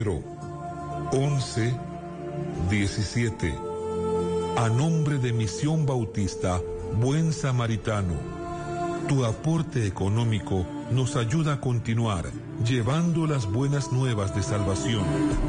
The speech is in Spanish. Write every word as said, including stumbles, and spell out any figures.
once diecisiete. A nombre de Misión Bautista Buen Samaritano, tu aporte económico nos ayuda a continuar llevando las buenas nuevas de salvación